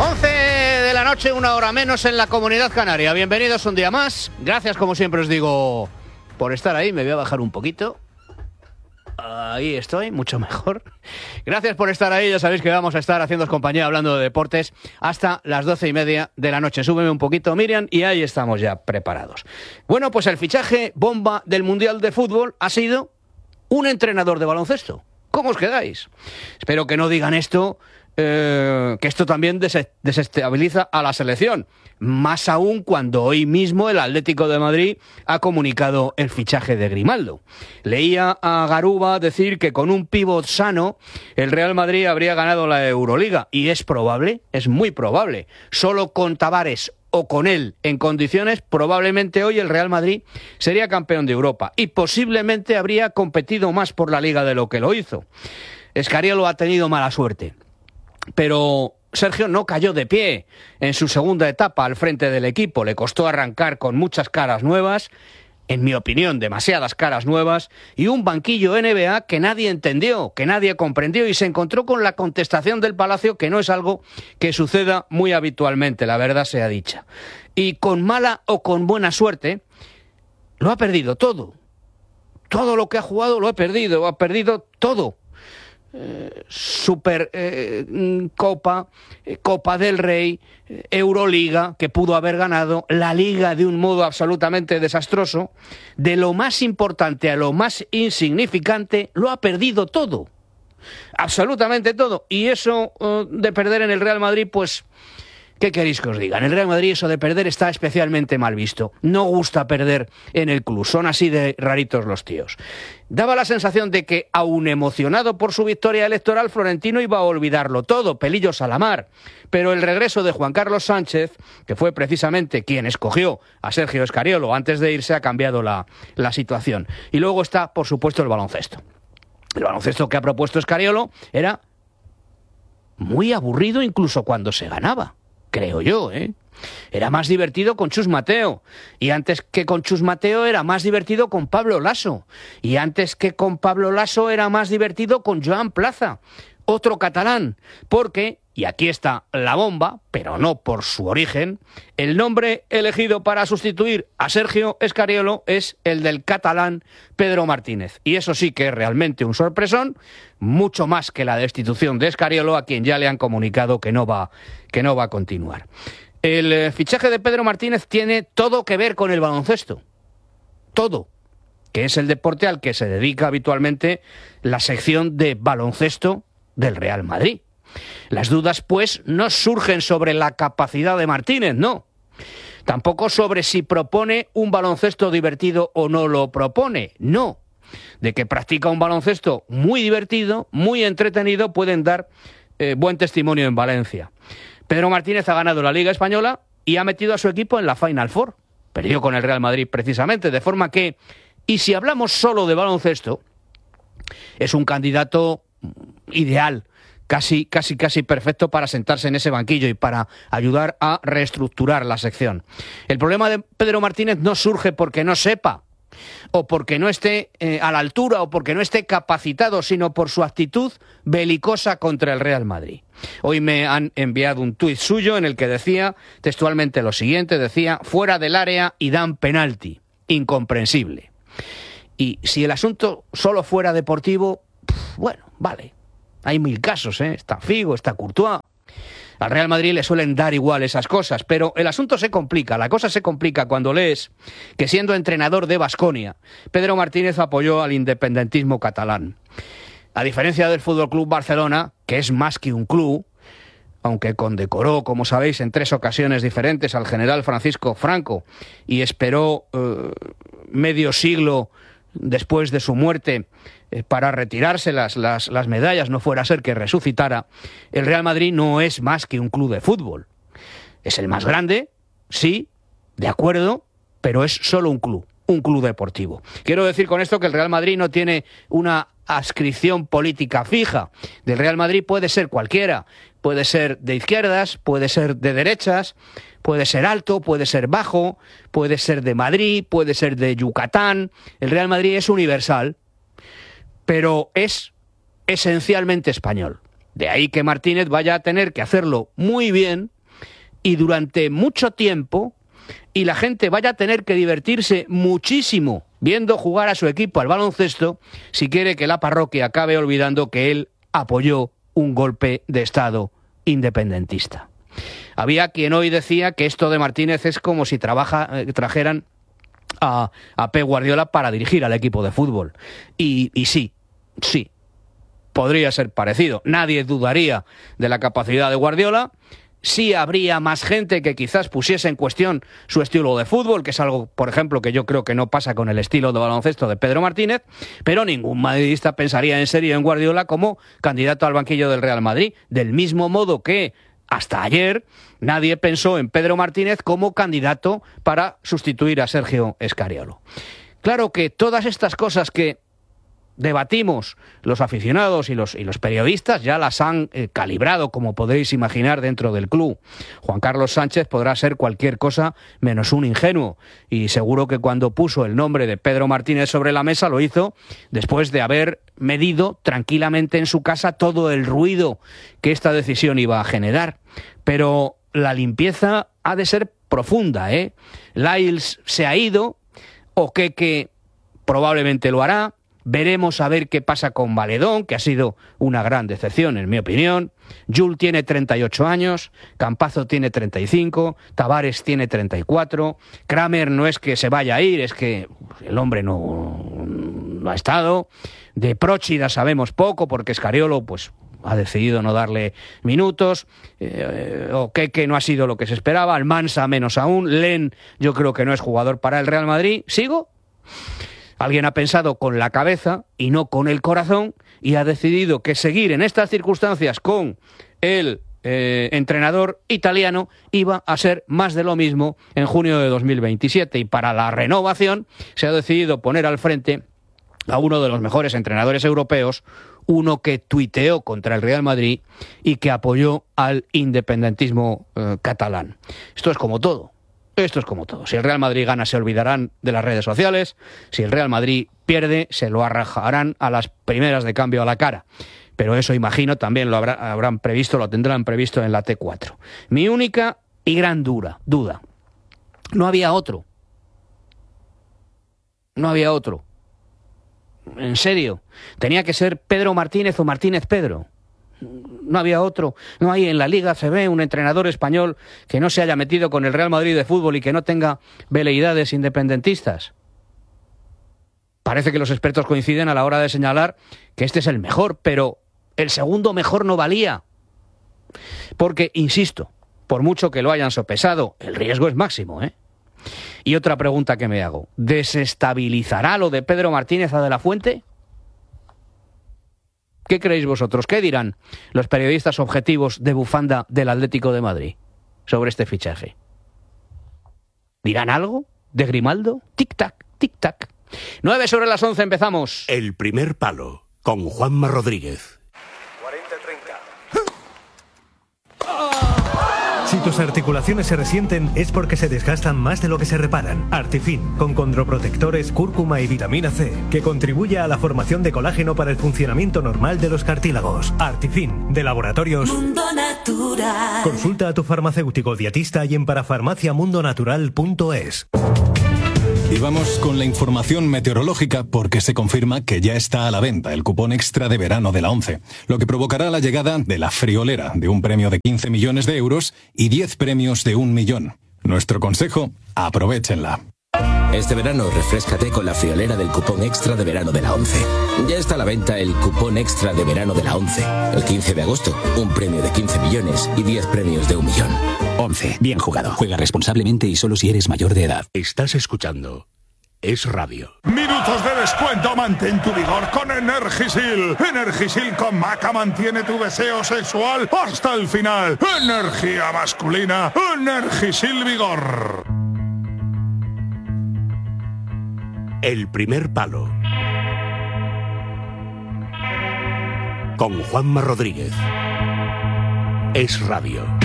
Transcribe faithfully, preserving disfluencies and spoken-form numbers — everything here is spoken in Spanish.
once de la noche, una hora menos en la Comunidad Canaria. Bienvenidos un día más. Gracias, como siempre os digo, por estar ahí. Me voy a bajar un poquito. Ahí estoy, mucho mejor. Gracias por estar ahí. Ya sabéis que vamos a estar haciéndoos compañía hablando de deportes hasta las doce y media de la noche. Súbeme un poquito, Miriam, y ahí estamos ya preparados. Bueno, pues el fichaje bomba del Mundial de Fútbol ha sido un entrenador de baloncesto. ¿Cómo os quedáis? Espero que no digan esto, eh, que esto también des- desestabiliza a la selección. Más aún cuando hoy mismo el Atlético de Madrid ha comunicado el fichaje de Grimaldo. Leía a Garuba decir que con un pívot sano el Real Madrid habría ganado la Euroliga. Y es probable, es muy probable. Solo con Tavares o con él en condiciones, probablemente hoy el Real Madrid sería campeón de Europa y posiblemente habría competido más por la Liga de lo que lo hizo. Scariolo ha tenido mala suerte, pero Sergio no cayó de pie en su segunda etapa al frente del equipo. Le costó arrancar con muchas caras nuevas, en mi opinión, demasiadas caras nuevas, y un banquillo N B A que nadie entendió, que nadie comprendió, y se encontró con la contestación del Palacio, que no es algo que suceda muy habitualmente, la verdad sea dicha. Y con mala o con buena suerte, lo ha perdido todo. Todo lo que ha jugado lo ha perdido, ha perdido todo. Eh, Super eh, Copa, eh, Copa del Rey, eh, Euroliga, que pudo haber ganado, la Liga de un modo absolutamente desastroso. De lo más importante a lo más insignificante, lo ha perdido todo. Absolutamente todo. Y eso eh, de perder en el Real Madrid, pues, ¿qué queréis que os diga? En el Real Madrid eso de perder está especialmente mal visto. No gusta perder en el club. Son así de raritos los tíos. Daba la sensación de que, aun emocionado por su victoria electoral, Florentino iba a olvidarlo todo, pelillos a la mar. Pero el regreso de Juan Carlos Sánchez, que fue precisamente quien escogió a Sergio Scariolo antes de irse, ha cambiado la, la situación. Y luego está, por supuesto, el baloncesto. El baloncesto que ha propuesto Scariolo era muy aburrido incluso cuando se ganaba. Creo yo, ¿eh? Era más divertido con Chus Mateo. Y antes que con Chus Mateo era más divertido con Pablo Laso. Y antes que con Pablo Laso era más divertido con Joan Plaza, otro catalán. Porque, y aquí está la bomba, pero no por su origen, el nombre elegido para sustituir a Sergio Scariolo es el del catalán Pedro Martínez. Y eso sí que es realmente un sorpresón, mucho más que la destitución de Scariolo, a quien ya le han comunicado que no va, que no va a continuar. El eh, fichaje de Pedro Martínez tiene todo que ver con el baloncesto. Todo. Que es el deporte al que se dedica habitualmente la sección de baloncesto del Real Madrid. Las dudas, pues, no surgen sobre la capacidad de Martínez, no. Tampoco sobre si propone un baloncesto divertido o no lo propone, no. De que practica un baloncesto muy divertido, muy entretenido, pueden dar eh, buen testimonio en Valencia. Pedro Martínez ha ganado la Liga Española y ha metido a su equipo en la Final Four. Perdió con el Real Madrid precisamente, de forma que, y si hablamos solo de baloncesto, es un candidato ideal, casi, casi, casi perfecto para sentarse en ese banquillo y para ayudar a reestructurar la sección. El problema de Pedro Martínez no surge porque no sepa, o porque no esté eh, a la altura, o porque no esté capacitado, sino por su actitud belicosa contra el Real Madrid. Hoy me han enviado un tuit suyo en el que decía textualmente lo siguiente, decía: fuera del área y dan penalti. Incomprensible. Y si el asunto solo fuera deportivo, pff, bueno, vale. Hay mil casos, ¿eh? Está Figo, está Courtois. Al Real Madrid le suelen dar igual esas cosas, pero el asunto se complica, la cosa se complica cuando lees que, siendo entrenador de Baskonia, Pedro Martínez apoyó al independentismo catalán. A diferencia del F C Barcelona, que es más que un club, aunque condecoró, como sabéis, en tres ocasiones diferentes al general Francisco Franco y esperó eh, medio siglo después de su muerte eh, para retirarse las, las, las medallas, no fuera a ser que resucitara, el Real Madrid no es más que un club de fútbol. Es el más grande, sí, de acuerdo, pero es solo un club, un club deportivo. Quiero decir con esto que el Real Madrid no tiene una adscripción política fija. Del Real Madrid puede ser cualquiera, puede ser de izquierdas, puede ser de derechas, puede ser alto, puede ser bajo, puede ser de Madrid, puede ser de Yucatán. El Real Madrid es universal, pero es esencialmente español. De ahí que Martínez vaya a tener que hacerlo muy bien y durante mucho tiempo, y la gente vaya a tener que divertirse muchísimo viendo jugar a su equipo al baloncesto si quiere que la parroquia acabe olvidando que él apoyó un golpe de Estado independentista. Había quien hoy decía que esto de Martínez es como si trabaja, eh, trajeran a, a Pep Guardiola para dirigir al equipo de fútbol. Y, y sí, sí, podría ser parecido. Nadie dudaría de la capacidad de Guardiola. Sí habría más gente que quizás pusiese en cuestión su estilo de fútbol, que es algo, por ejemplo, que yo creo que no pasa con el estilo de baloncesto de Pedro Martínez, pero ningún madridista pensaría en serio en Guardiola como candidato al banquillo del Real Madrid, del mismo modo que hasta ayer nadie pensó en Pedro Martínez como candidato para sustituir a Sergio Scariolo. Claro que todas estas cosas que debatimos los aficionados y los, y los periodistas ya las han eh, calibrado, como podréis imaginar, dentro del club. Juan Carlos Sánchez podrá ser cualquier cosa menos un ingenuo, y seguro que cuando puso el nombre de Pedro Martínez sobre la mesa lo hizo después de haber medido tranquilamente en su casa todo el ruido que esta decisión iba a generar. Pero la limpieza ha de ser profunda, ¿eh? Lyles se ha ido, Okeke probablemente lo hará. Veremos a ver qué pasa con Valedón, que ha sido una gran decepción, en mi opinión. Jul tiene treinta y ocho años, Campazzo tiene treinta y cinco, Tavares tiene treinta y cuatro, Kramer no es que se vaya a ir, es que el hombre no, no ha estado. De Próchida sabemos poco, porque Scariolo pues, ha decidido no darle minutos. Eh, Okeke no ha sido lo que se esperaba, Almansa menos aún, Len yo creo que no es jugador para el Real Madrid. ¿Sigo? Alguien ha pensado con la cabeza y no con el corazón y ha decidido que seguir en estas circunstancias con el eh, entrenador italiano iba a ser más de lo mismo en junio de dos mil veintisiete. Y para la renovación se ha decidido poner al frente a uno de los mejores entrenadores europeos, uno que tuiteó contra el Real Madrid y que apoyó al independentismo eh, catalán. Esto es como todo. Esto es como todo. Si el Real Madrid gana, se olvidarán de las redes sociales. Si el Real Madrid pierde, se lo arrojarán a las primeras de cambio a la cara. Pero eso, imagino, también lo habrá, habrán previsto, lo tendrán previsto en la T cuatro. Mi única y gran duda, duda. No había otro. No había otro. En serio. Tenía que ser Pedro Martínez o Martínez Pedro. No había otro. No hay en la Liga C B un entrenador español que no se haya metido con el Real Madrid de fútbol y que no tenga veleidades independentistas. Parece que los expertos coinciden a la hora de señalar que este es el mejor, pero el segundo mejor no valía. Porque, insisto, por mucho que lo hayan sopesado, el riesgo es máximo, ¿eh? Y otra pregunta que me hago, ¿desestabilizará lo de Pedro Martínez a De la Fuente? ¿Qué creéis vosotros? ¿Qué dirán los periodistas objetivos de bufanda del Atlético de Madrid sobre este fichaje? ¿Dirán algo de Grimaldo? Tic-tac, tic-tac. Nueve sobre las once, empezamos. El primer palo, con Juanma Rodríguez. cuarenta treinta. Si tus articulaciones se resienten es porque se desgastan más de lo que se reparan. Artifin, con condroprotectores, cúrcuma y vitamina C, que contribuye a la formación de colágeno para el funcionamiento normal de los cartílagos. Artifin, de Laboratorios Mundo Natural. Consulta a tu farmacéutico dietista y en parafarmacia mundo natural punto es. Y vamos con la información meteorológica porque se confirma que ya está a la venta el cupón extra de verano de la ONCE, lo que provocará la llegada de la friolera de un premio de quince millones de euros y diez premios de un millón. Nuestro consejo, aprovéchenla. Este verano refréscate con la friolera del cupón extra de verano de la ONCE. Ya está a la venta el cupón extra de verano de la ONCE. El quince de agosto, un premio de quince millones y diez premios de un millón. ONCE, bien jugado. Juega responsablemente y solo si eres mayor de edad. Estás escuchando Es Radio. Minutos de descuento, mantén tu vigor con Energisil. Energisil con Maca mantiene tu deseo sexual hasta el final. Energía masculina, Energisil Vigor. El primer palo, con Juanma Rodríguez. Es Radio.